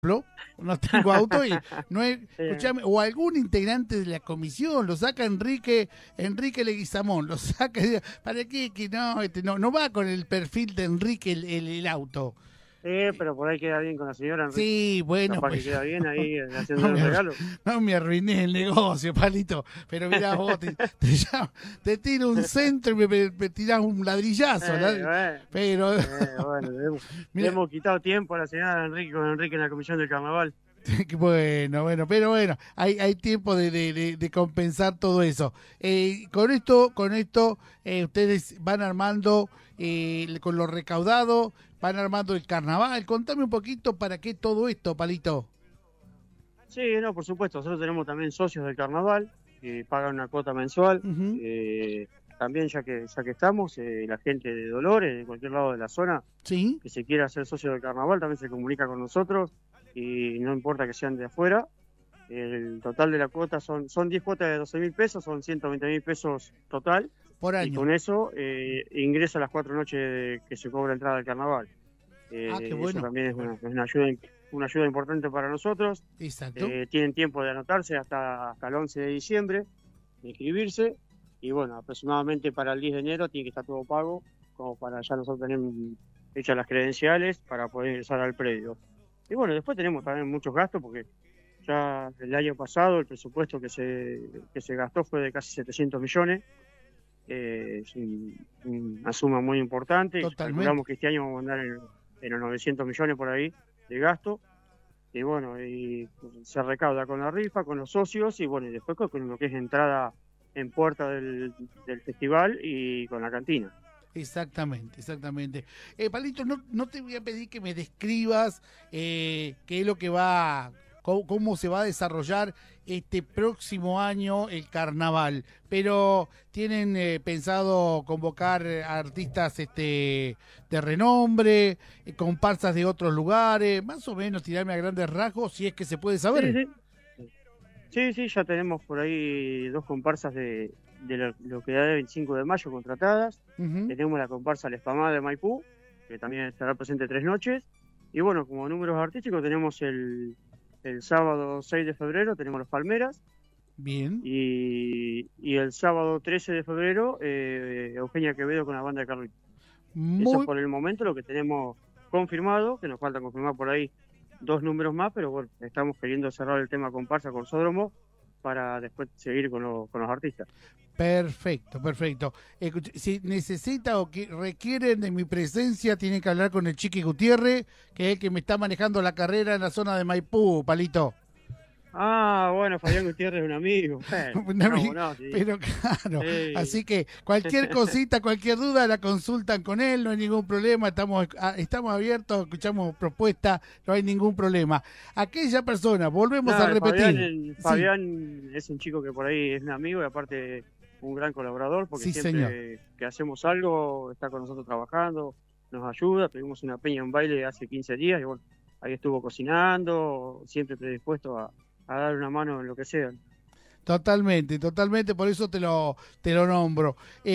no tengo auto y no he, Sí, escuchame, o algún integrante de la comisión, lo saca Enrique Leguizamón, lo saca, ¿para qué? Que no, no va con el perfil de Enrique el auto. sí, pero por ahí queda bien con la señora Enrique. Sí, bueno, Capaz que pues queda bien ahí no haciéndole un me, regalo. no me arruiné el negocio, Palito, pero mirá vos, te tiro un centro y me tirás un ladrillazo, Bueno, pero bueno, le mira, hemos quitado tiempo a la señora Enrique con Enrique en la comisión del carnaval. bueno, pero bueno, hay tiempo de compensar todo eso. Con esto, ustedes van armando, con lo recaudado, van armando el carnaval. Contame un poquito para qué todo esto, Palito. Sí, no, por supuesto, nosotros tenemos también socios del carnaval que pagan una cuota mensual. Ujú. También ya que estamos, la gente de Dolores, de cualquier lado de la zona, Sí, que se quiera hacer socio del carnaval, también se comunica con nosotros y no importa que sean de afuera. El total de la cuota son 10 cuotas de 12.000 pesos, son 120.000 pesos total, por y año. con eso ingresa las 4 noches que se cobra entrada al carnaval. Ah, qué Eso bueno. también es Bueno, una ayuda importante para nosotros. exacto. Tienen tiempo de anotarse hasta el 11 de diciembre, de inscribirse, y bueno, aproximadamente para el 10 de enero tiene que estar todo pago, como para ya nosotros tener hechas las credenciales para poder ingresar al predio. Y bueno, después tenemos también muchos gastos, porque ya el año pasado el presupuesto que se gastó fue de casi 700 millones. Es una suma muy importante. Totalmente. Calculamos que este año vamos a andar en los 900 millones por ahí de gasto. Y bueno, y se recauda con la rifa, con los socios, y bueno, y después con lo que es entrada en puerta del festival y con la cantina. Exactamente, exactamente. Palito, no te voy a pedir que me describas qué es lo que cómo se va a desarrollar este próximo año el carnaval, pero ¿tienen pensado convocar a artistas de renombre, comparsas de otros lugares, más o menos tirarme a grandes rasgos, si es que se puede Sí, saber? sí. Sí, sí, ya tenemos por ahí dos comparsas de lo que da de 25 de mayo contratadas. Ujú. Tenemos la comparsa La Espamada de Maipú, que también estará presente 3 noches. Y bueno, como números artísticos tenemos el sábado 6 de febrero, tenemos Los Palmeras. Bien, Y el sábado 13 de febrero, Eugenia Quevedo con la banda de Carlitos. Eso es muy por el momento lo que tenemos confirmado, que nos falta confirmar por ahí dos números más, pero bueno, estamos queriendo cerrar el tema comparsa con Sódromo para después seguir con los artistas. perfecto, perfecto. Si necesita o que requieren de mi presencia, tienen que hablar con el Chiqui Gutiérrez, que es el que me está manejando la carrera en la zona de Maipú, Palito. Ah, bueno, Fabián Gutiérrez es un amigo. Bueno, Una ¿cómo mi- no? Sí. Pero claro, Sí. así que cualquier cosita, cualquier duda la consultan con él, no hay ningún problema, estamos abiertos, escuchamos propuestas, no hay ningún problema. Aquella persona, volvemos a No, repetir, sí, Fabián es un chico que por ahí es un amigo y aparte un gran colaborador, porque sí señor. siempre que hacemos algo está con nosotros trabajando, nos ayuda. Tuvimos una peña, un baile hace 15 días y bueno, ahí estuvo cocinando, siempre predispuesto a dar una mano en lo que sea. Totalmente, totalmente, por eso te lo nombro.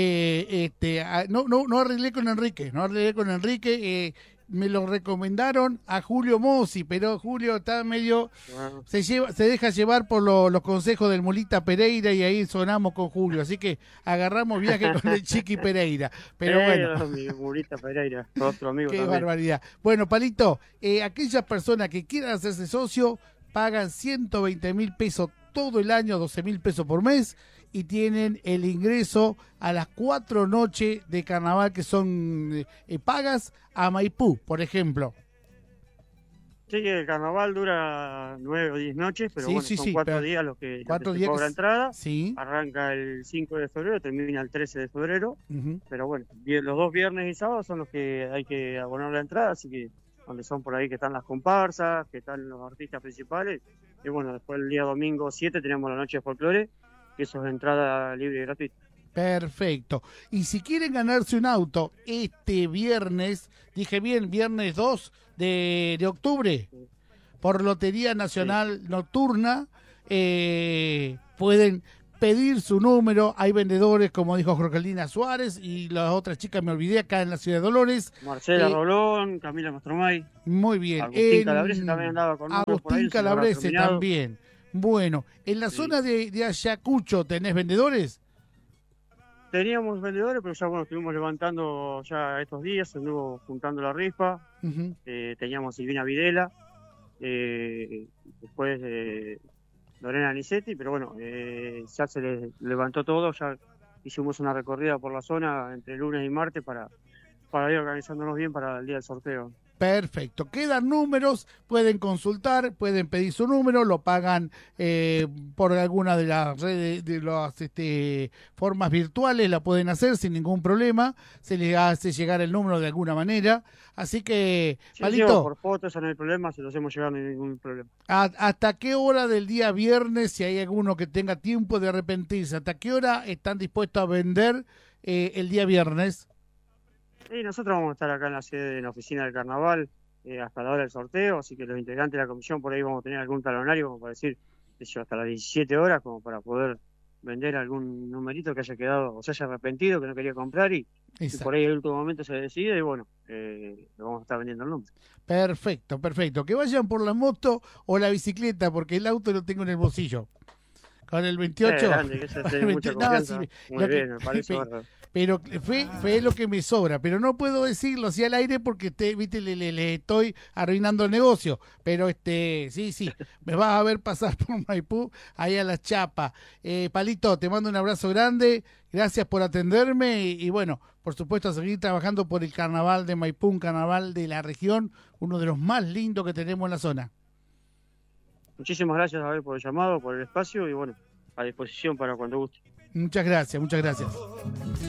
No arreglé con Enrique, no arreglé con Enrique, me lo recomendaron a Julio Mossi, pero Julio está medio, Bueno, se deja llevar por los consejos del Mulita Pereira y ahí sonamos con Julio, así que agarramos viaje con el Chiqui Pereira, pero bueno, mi Murita Pereira, otro amigo qué también. barbaridad. Bueno, Palito, aquellas personas que quieran hacerse socio pagan 120.000 pesos todo el año, 12.000 pesos por mes, y tienen el ingreso a las 4 noches de carnaval que son pagas a Maipú, por ejemplo. Sí, que el carnaval dura 9 o 10 noches, pero Sí, bueno, sí, son sí, cuatro pero días los que 4 se días cobra entrada. sí. Arranca el 5 de febrero, termina el 13 de febrero, Ujú. pero bueno, los dos viernes y sábados son los que hay que abonar la entrada, así que donde son por ahí que están las comparsas, que están los artistas principales, y bueno, después el día domingo 7 tenemos la noche de folclore, que eso es entrada libre y gratuita. Perfecto. Y si quieren ganarse un auto este viernes, dije bien, viernes 2 de octubre, Sí, por Lotería sí. Nacional Nocturna, pueden pedir su número. Hay vendedores, como dijo Jorgelina Suárez, y las otras chicas me olvidé acá en la ciudad de Dolores. Marcela Rolón, Camila Mastromay. Muy bien. Agustín Calabrese también andaba con números por ahí. Agustín Calabrese también. Bueno, en la Sí. zona de Ayacucho, ¿tenés vendedores? Teníamos vendedores, pero ya bueno, estuvimos levantando ya estos días, se anduvo juntando la rifa. Uh-huh. Teníamos Silvina Videla, después Lorena Nicetti, pero bueno, ya se les levantó todo, ya hicimos una recorrida por la zona entre lunes y martes para ir organizándonos bien para el día del sorteo. Perfecto, quedan números, pueden consultar, pueden pedir su número, lo pagan por alguna de las redes, de las formas virtuales, la pueden hacer sin ningún problema, se les hace llegar el número de alguna manera, así que, Sí, Palito, por fotos, eso no hay problema, se los hacemos llegar, no hay ningún problema. ¿hasta qué hora del día viernes, si hay alguno que tenga tiempo de arrepentirse, hasta qué hora están dispuestos a vender el día viernes? Y nosotros vamos a estar acá en la sede, en la oficina del carnaval, hasta la hora del sorteo, así que los integrantes de la comisión por ahí vamos a tener algún talonario, como para decir, hasta las 17 horas, como para poder vender algún numerito que haya quedado, o se haya arrepentido, que no quería comprar, y por ahí en el último momento se decide, y bueno, lo vamos a estar vendiendo el número. Perfecto, perfecto. Que vayan por la moto o la bicicleta, porque el auto lo tengo en el bolsillo. Con el 28. Grande, que se tiene mucha confianza. Muy bien, me parece bárbaro. Pero fue lo que me sobra, pero no puedo decirlo así al aire porque viste, le estoy arruinando el negocio, pero sí, me vas a ver pasar por Maipú, ahí a la chapa. Palito, te mando un abrazo grande, gracias por atenderme y bueno, por supuesto a seguir trabajando por el carnaval de Maipú, un carnaval de la región, uno de los más lindos que tenemos en la zona. Muchísimas gracias, Abel, por el llamado, por el espacio y bueno, a disposición para cuando guste. Muchas gracias, muchas gracias.